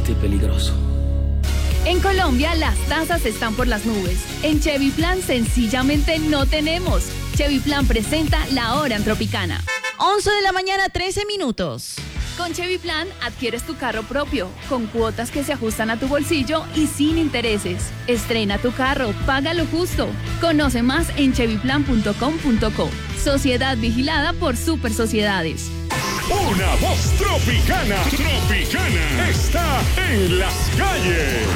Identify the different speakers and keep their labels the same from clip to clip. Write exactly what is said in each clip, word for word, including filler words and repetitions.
Speaker 1: altamente peligroso.
Speaker 2: En Colombia las tasas están por las nubes. En Chevy Plan sencillamente no tenemos. Chevy Plan presenta La Hora en Tropicana.
Speaker 3: once de la mañana, trece minutos.
Speaker 2: Con Chevy Plan adquieres tu carro propio, con cuotas que se ajustan a tu bolsillo y sin intereses. Estrena tu carro, paga lo justo. Conoce más en chevy plan punto com punto co. Sociedad vigilada por Super Sociedades.
Speaker 4: Una voz tropicana, tropicana, está en las calles.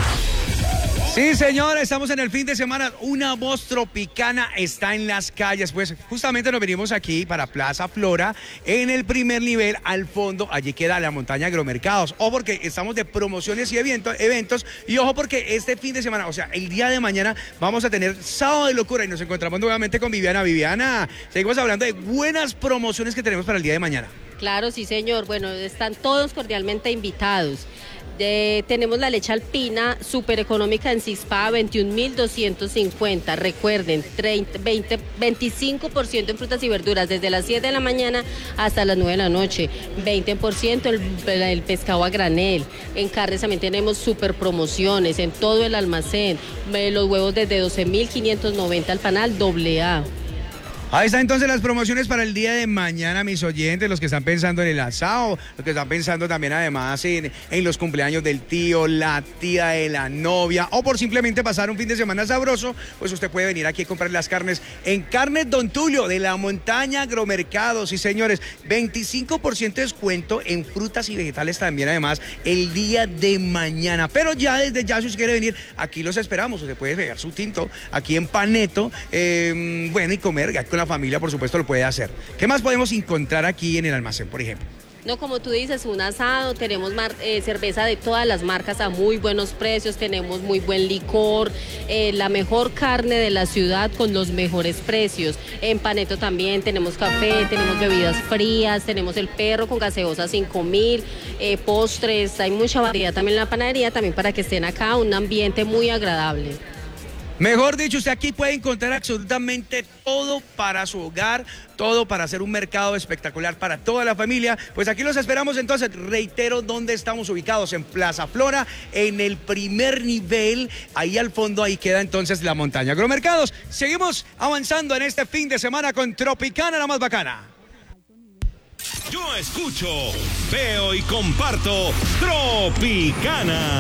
Speaker 5: Sí, señores, estamos en el fin de semana. Una voz tropicana está en las calles. Pues justamente nos venimos aquí para Plaza Flora, en el primer nivel, al fondo. Allí queda la montaña Agromercados. Ojo porque estamos de promociones y eventos, eventos. Y ojo porque este fin de semana, o sea, el día de mañana, vamos a tener Sábado de Locura. Y nos encontramos nuevamente con Viviana. Viviana, seguimos hablando de buenas promociones que tenemos para el día de mañana.
Speaker 6: Claro, sí, señor. Bueno, están todos cordialmente invitados. De, tenemos la leche alpina súper económica en Cispa, veintiún mil doscientos cincuenta. Recuerden, treinta, veinte, veinticinco por ciento en frutas y verduras desde las siete de la mañana hasta las nueve de la noche. veinte por ciento el, el pescado a granel. En carnes también tenemos súper promociones en todo el almacén. Los huevos desde doce mil quinientos noventa al panal doble A.
Speaker 5: Ahí están entonces las promociones para el día de mañana, mis oyentes, los que están pensando en el asado, los que están pensando también además en, en los cumpleaños del tío, la tía de la novia, o por simplemente pasar un fin de semana sabroso, pues usted puede venir aquí a comprar las carnes en Carnes Don Tulio, de la montaña Agromercados. Sí, señores, veinticinco por ciento de descuento en frutas y vegetales también además el día de mañana. Pero ya desde ya, si usted quiere venir, aquí los esperamos. Usted puede pegar su tinto aquí en Paneto, eh, bueno, y comer con la familia, por supuesto, lo puede hacer. ¿Qué más podemos encontrar aquí en el almacén, por ejemplo?
Speaker 6: No, como tú dices, un asado, tenemos mar, eh, cerveza de todas las marcas a muy buenos precios, tenemos muy buen licor, eh, la mejor carne de la ciudad con los mejores precios. En Paneto también tenemos café, tenemos bebidas frías, tenemos el perro con gaseosa cinco mil, eh, postres, hay mucha variedad también en la panadería, también para que estén acá, un ambiente muy agradable.
Speaker 5: Mejor dicho, usted aquí puede encontrar absolutamente todo para su hogar, todo para hacer un mercado espectacular para toda la familia. Pues aquí los esperamos entonces. Reitero dónde estamos ubicados, en Plaza Flora, en el primer nivel. Ahí al fondo, ahí queda entonces la montaña Agromercados. Seguimos avanzando en este fin de semana con Tropicana, la más bacana.
Speaker 4: Yo escucho, veo y comparto Tropicana.